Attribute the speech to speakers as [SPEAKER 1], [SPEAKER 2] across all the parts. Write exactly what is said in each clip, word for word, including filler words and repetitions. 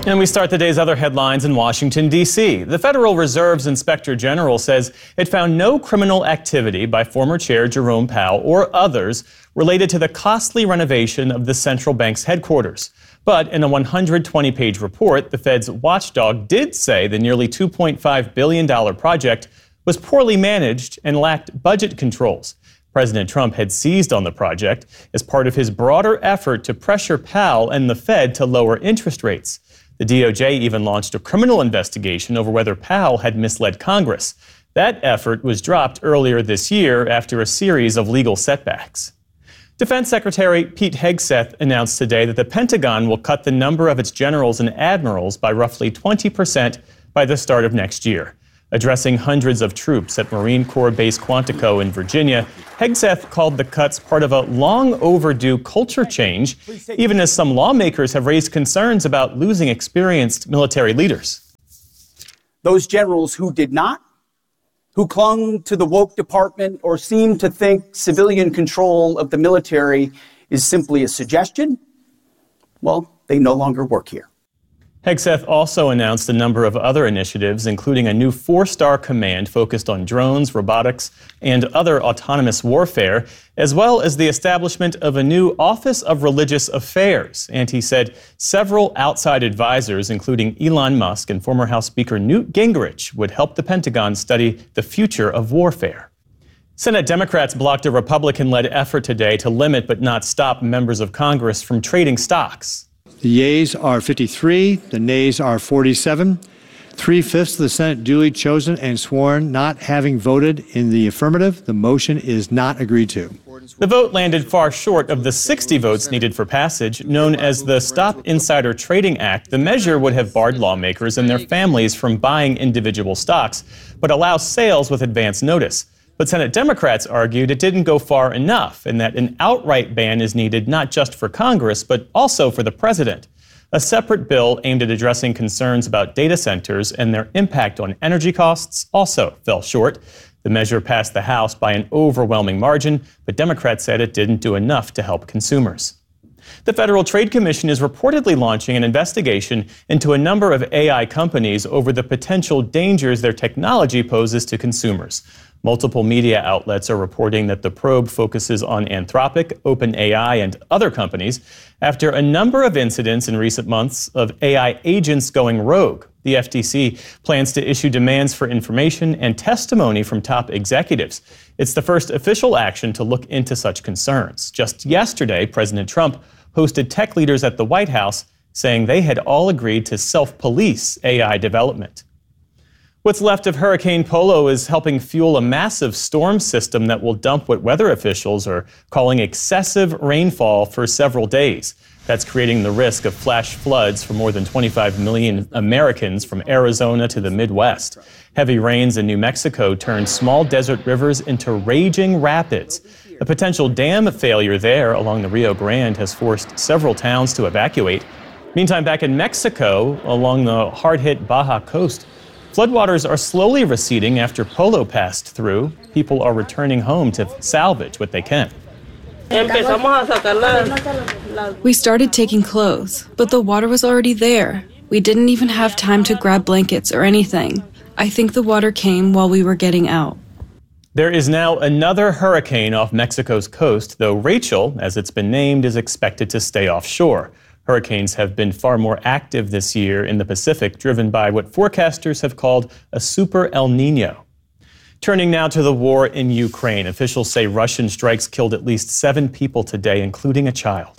[SPEAKER 1] And we start the day's other headlines in Washington, D C The Federal Reserve's Inspector General says it found no criminal activity by former Chair Jerome Powell or others related to the costly renovation of the central bank's headquarters. But in a one hundred twenty page report, the Fed's watchdog did say the nearly two point five billion dollars project was poorly managed and lacked budget controls. President Trump had seized on the project as part of his broader effort to pressure Powell and the Fed to lower interest rates. The D O J even launched a criminal investigation over whether Powell had misled Congress. That effort was dropped earlier this year after a series of legal setbacks. Defense Secretary Pete Hegseth announced today that the Pentagon will cut the number of its generals and admirals by roughly twenty percent by the start of next year. Addressing hundreds of troops at Marine Corps Base Quantico in Virginia, Hegseth called the cuts part of a long overdue culture change, even as some lawmakers have raised concerns about losing experienced military leaders.
[SPEAKER 2] Those generals who did not, who clung to the woke department or seemed to think civilian control of the military is simply a suggestion, well, they no longer work here.
[SPEAKER 1] Hegseth also announced a number of other initiatives, including a new four-star command focused on drones, robotics, and other autonomous warfare, as well as the establishment of a new Office of Religious Affairs. And he said several outside advisors, including Elon Musk and former House Speaker Newt Gingrich, would help the Pentagon study the future of warfare. Senate Democrats blocked a Republican-led effort today to limit but not stop members of Congress from trading stocks.
[SPEAKER 3] The yeas are fifty-three, the nays are forty-seven. Three-fifths of the Senate duly chosen and sworn not having voted in the affirmative. The motion is not agreed to.
[SPEAKER 1] The vote landed far short of the sixty votes needed for passage. Known as the Stop Insider Trading Act, the measure would have barred lawmakers and their families from buying individual stocks, but allow sales with advance notice. But Senate Democrats argued it didn't go far enough and that an outright ban is needed not just for Congress, but also for the president. A separate bill aimed at addressing concerns about data centers and their impact on energy costs also fell short. The measure passed the House by an overwhelming margin, but Democrats said it didn't do enough to help consumers. The Federal Trade Commission is reportedly launching an investigation into a number of A I companies over the potential dangers their technology poses to consumers. Multiple media outlets are reporting that the probe focuses on Anthropic, OpenAI, and other companies after a number of incidents in recent months of A I agents going rogue. The F T C plans to issue demands for information and testimony from top executives. It's the first official action to look into such concerns. Just yesterday, President Trump hosted tech leaders at the White House, saying they had all agreed to self-police A I development. What's left of Hurricane Polo is helping fuel a massive storm system that will dump what weather officials are calling excessive rainfall for several days. That's creating the risk of flash floods for more than twenty-five million Americans from Arizona to the Midwest. Heavy rains in New Mexico turned small desert rivers into raging rapids. A potential dam failure there along the Rio Grande has forced several towns to evacuate. Meantime, back in Mexico, along the hard-hit Baja coast, floodwaters are slowly receding after Polo passed through. People are returning home to salvage what they can.
[SPEAKER 4] We started taking clothes, but the water was already there. We didn't even have time to grab blankets or anything. I think the water came while we were getting out.
[SPEAKER 1] There is now another hurricane off Mexico's coast, though Rachel, as it's been named, is expected to stay offshore. Hurricanes have been far more active this year in the Pacific, driven by what forecasters have called a super El Nino. Turning now to the war in Ukraine, officials say Russian strikes killed at least seven people today, including a child.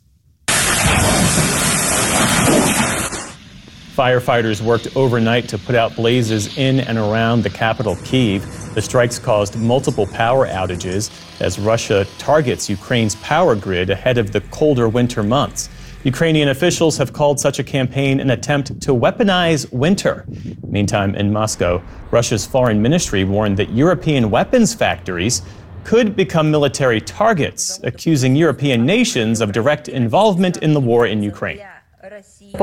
[SPEAKER 1] Firefighters worked overnight to put out blazes in and around the capital, Kyiv. The strikes caused multiple power outages as Russia targets Ukraine's power grid ahead of the colder winter months. Ukrainian officials have called such a campaign an attempt to weaponize winter. Meantime, in Moscow, Russia's foreign ministry warned that European weapons factories could become military targets, accusing European nations of direct involvement in the war in Ukraine.
[SPEAKER 5] By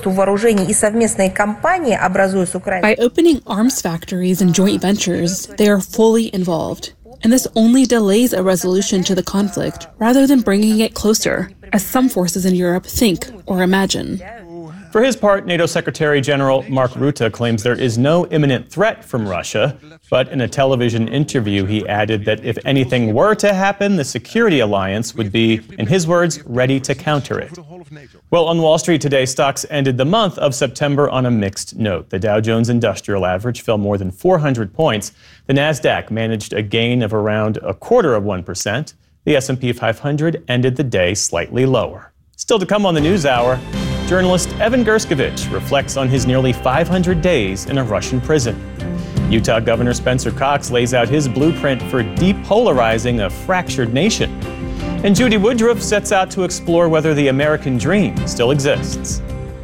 [SPEAKER 5] opening arms factories and joint ventures, they are fully involved. And this only delays a resolution to the conflict rather than bringing it closer, as some forces in Europe think or imagine.
[SPEAKER 1] For his part, NATO Secretary General Mark Rutte claims there is no imminent threat from Russia, but in a television interview he added that if anything were to happen, the security alliance would be, in his words, ready to counter it. Well, on Wall Street today, stocks ended the month of September on a mixed note. The Dow Jones Industrial Average fell more than four hundred points. The Nasdaq managed a gain of around a quarter of one percent. The S and P five hundred ended the day slightly lower. Still to come on the NewsHour, journalist Evan Gershkovich reflects on his nearly five hundred days in a Russian prison. Utah Governor Spencer Cox lays out his blueprint for depolarizing a fractured nation. And Judy Woodruff sets out to explore whether the American dream still exists.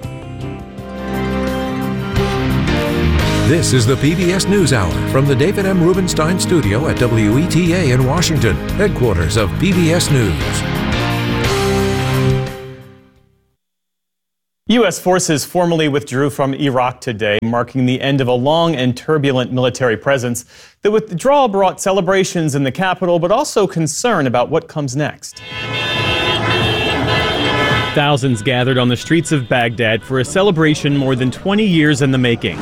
[SPEAKER 6] This is the P B S NewsHour from the David M. Rubenstein Studio at W E T A in Washington, headquarters of P B S News.
[SPEAKER 1] U S forces formally withdrew from Iraq today, marking the end of a long and turbulent military presence. The withdrawal brought celebrations in the capital, but also concern about what comes next. Thousands gathered on the streets of Baghdad for a celebration more than twenty years in the making.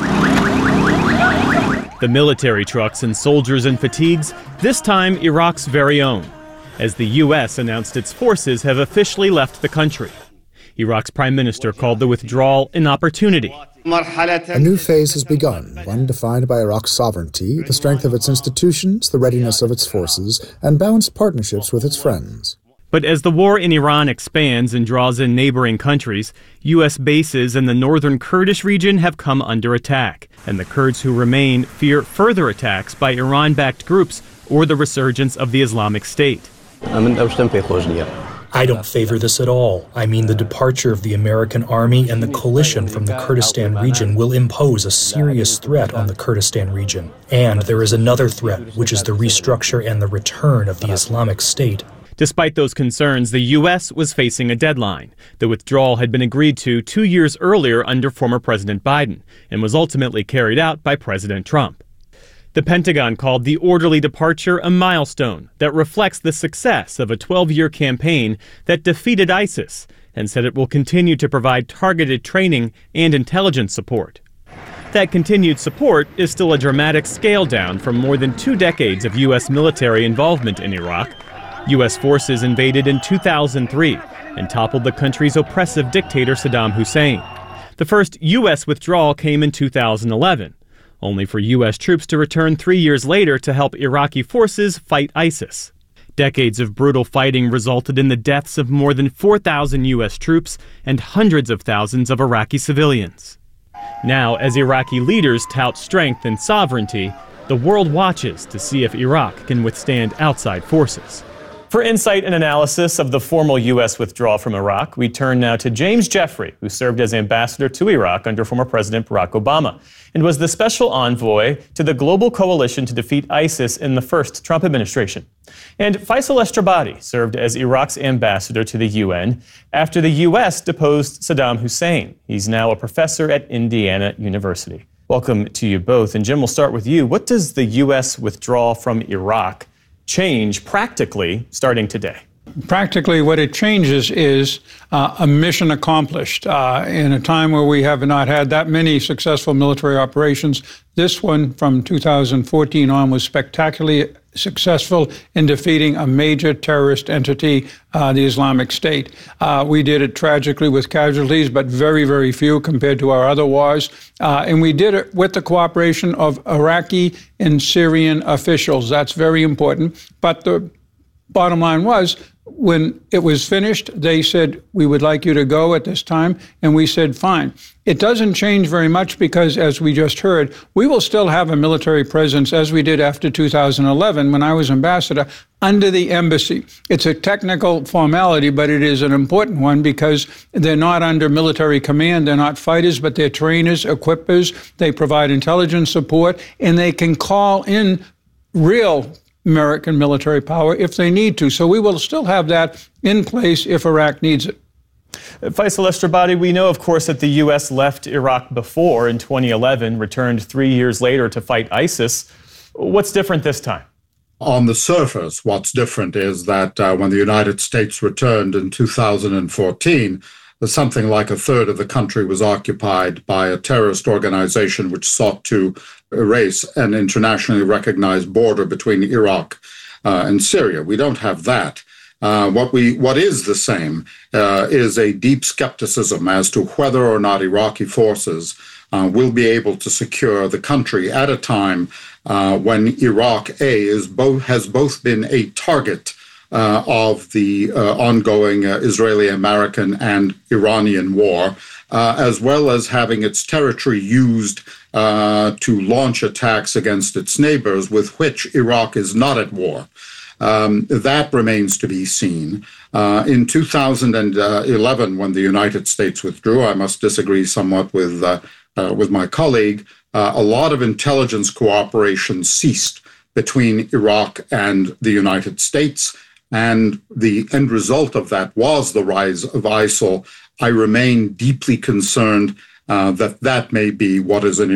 [SPEAKER 1] The military trucks and soldiers in fatigues, this time Iraq's very own, as the U S announced its forces have officially left the country. Iraq's prime minister called the withdrawal an opportunity.
[SPEAKER 7] A new phase has begun, one defined by Iraq's sovereignty, the strength of its institutions, the readiness of its forces, and balanced partnerships with its friends.
[SPEAKER 1] But as the war in Iran expands and draws in neighboring countries, U S bases in the northern Kurdish region have come under attack, and the Kurds who remain fear further attacks by Iran-backed groups or the resurgence of the Islamic State.
[SPEAKER 8] I don't favor this at all. I mean, the departure of the American army and the coalition from the Kurdistan region will impose a serious threat on the Kurdistan region. And there is another threat, which is the restructure and the return of the Islamic State.
[SPEAKER 1] Despite those concerns, the U S was facing a deadline. The withdrawal had been agreed to two years earlier under former President Biden and was ultimately carried out by President Trump. The Pentagon called the orderly departure a milestone that reflects the success of a twelve-year campaign that defeated ISIS and said it will continue to provide targeted training and intelligence support. That continued support is still a dramatic scale down from more than two decades of U S military involvement in Iraq. U S forces invaded in two thousand three and toppled the country's oppressive dictator Saddam Hussein. The first U S withdrawal came in two thousand eleven. Only for U S troops to return three years later to help Iraqi forces fight ISIS. Decades of brutal fighting resulted in the deaths of more than four thousand U S troops and hundreds of thousands of Iraqi civilians. Now, as Iraqi leaders tout strength and sovereignty, the world watches to see if Iraq can withstand outside forces. For insight and analysis of the formal U S withdrawal from Iraq, we turn now to James Jeffrey, who served as ambassador to Iraq under former President Barack Obama and was the special envoy to the global coalition to defeat ISIS in the first Trump administration. And Faisal Estrabadi served as Iraq's ambassador to the U N after the U S deposed Saddam Hussein. He's now a professor at Indiana University. Welcome to you both. And Jim, we'll start with you. What does the U S withdrawal from Iraq change practically starting today?
[SPEAKER 9] Practically, what it changes is uh, a mission accomplished. Uh, in a time where we have not had that many successful military operations, this one from two thousand fourteen on was spectacularly successful in defeating a major terrorist entity, uh, the Islamic State. Uh, we did it tragically with casualties, but very, very few compared to our other wars. Uh, and we did it with the cooperation of Iraqi and Syrian officials. That's very important. But the bottom line was, when it was finished, they said, we would like you to go at this time. And we said, fine. It doesn't change very much because, as we just heard, we will still have a military presence as we did after two thousand eleven when I was ambassador under the embassy. It's a technical formality, but it is an important one because they're not under military command. They're not fighters, but they're trainers, equippers. They provide intelligence support, and they can call in real American military power if they need to. So we will still have that in place if Iraq needs it.
[SPEAKER 1] Faisal Estrabadi, we know, of course, that the U S left Iraq before in twenty eleven, returned three years later to fight ISIS. What's different this time?
[SPEAKER 10] On the surface, what's different is that uh, when the United States returned in two thousand fourteen, something like a third of the country was occupied by a terrorist organization which sought to erase an internationally recognized border between Iraq uh, and Syria. We don't have that. Uh, what we what is the same uh, is a deep skepticism as to whether or not Iraqi forces uh, will be able to secure the country at a time uh, when Iraq A is both has both been a target uh, of the uh, ongoing uh, Israeli-American and Iranian war, uh, as well as having its territory used uh, to launch attacks against its neighbors, with which Iraq is not at war. Um, that remains to be seen. Uh, in two thousand eleven, when the United States withdrew, I must disagree somewhat with uh, uh, with my colleague, uh, a lot of intelligence cooperation ceased between Iraq and the United States, and the end result of that was the rise of ISIL. I remain deeply concerned uh, that that may be what is in